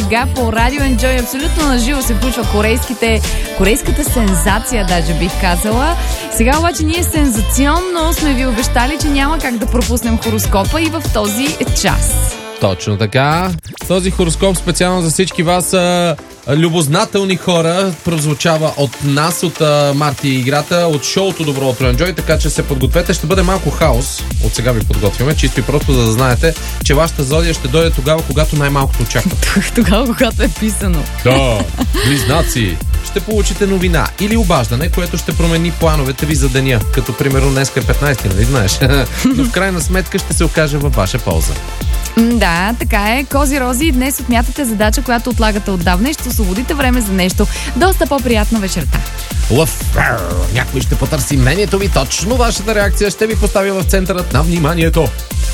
сега по Радио Enjoy. Абсолютно наживо се включва корейската сензация, даже бих казала. Сега обаче ние сензационно сме ви обещали, че няма как да пропуснем хороскопа и в този час. Точно така. Този хороскоп специално за всички вас любознателни хора прозвучава от нас, от Марти играта, от шоуто Добро утро Enjoy, така че се подгответе. Ще бъде малко хаос. От сега ви подготвяме, чисто и просто за да знаете, че вашата зодия ще дойде тогава, когато най-малкото очаквате. Тогава, когато е писано. Да, близнаци. Ще получите новина или обаждане, което ще промени плановете ви за деня. Като примерно днеска е 15, нали знаеш? Но в крайна сметка ще се окаже във ваша полза. Да, така е. Кози Рози, днес отмятате задача, която отлагате отдавна и ще освободите време за нещо доста по-приятно вечерта. Някой ще потърси мнението ви. Точно вашата реакция ще ви постави в центърът на вниманието.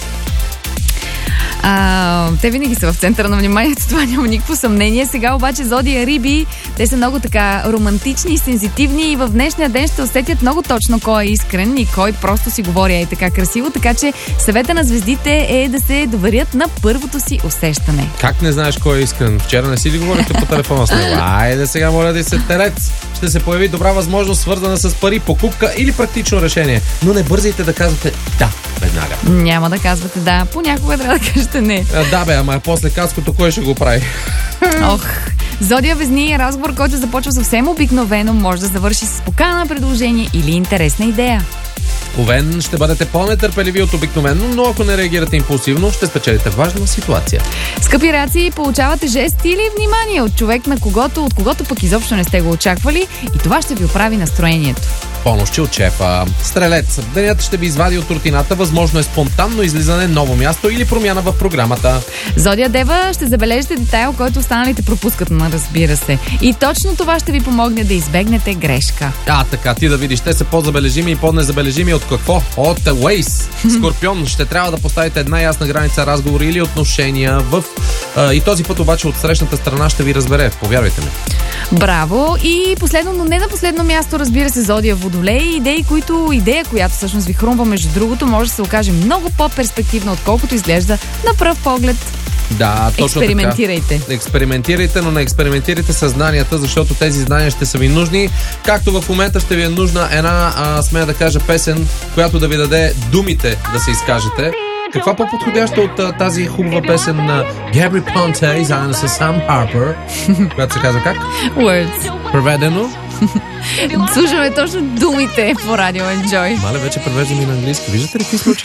Те винаги са в центъра на вниманието, това няма никакво съмнение. Сега обаче зодия Риби, те са много така романтични и сензитивни и в днешния ден ще усетят много точно кой е искрен и кой просто си говори и така красиво, така че съвета на звездите е да се доверят на първото си усещане. Как не знаеш кой е искрен? Вчера не си ли говорихте по телефона с него? Айде сега, моля да се терец. Ще се появи добра възможност, свързана с пари, покупка или практично решение. Но не бързайте да казвате да веднага. Няма да казвате да. Понякога трябва да кажете не. Да бе, ама после кацкото кой ще го прави? Ох, зодия Везни е разговор, който започва съвсем обикновено, може да завърши с покана, предложение или интересна идея. Овен, ще бъдете по-нетърпеливи от обикновено, но ако не реагирате импулсивно, ще спечелите важна ситуация. Скъпи раци, получавате жест или внимание от човек, от когото пък изобщо не сте го очаквали и това ще ви оправи настроението. Помощи от шефа. Стрелец, денят ще ви извади от рутината, възможно е спонтанно излизане, ново място или промяна в програмата. Зодия Дева, ще забележите детайл, който останалите пропускат, разбира се. И точно това ще ви помогне да избегнете грешка. Така, ти да видиш, те са по-забележими и по-незабележими от какво? От Waze. Скорпион, ще трябва да поставите една ясна граница разговори или отношения и този път обаче от срещната страна ще ви разбере, повярвайте ми. Браво! И последно, но не на последно място, разбира се, зодия Водолей. Идея, която всъщност ви хрумва, между другото, може да се окаже много по-перспективна, отколкото изглежда на пръв поглед. Да, точно експериментирайте. Така. Експериментирайте, но не експериментирайте със знанията, защото тези знания ще са ви нужни. Както в момента ще ви е нужна една, смея да кажа, песен, която да ви даде думите да се изкажете. Каква по-подходяща от тази хубава песен на Габри Понте, заедно с Сам Харпер, която се казва как? Words. Преведено? Слушаме точно думите по Радио Enjoy. Мале, вече превеждам и на английски. Виждате ли какви случаи?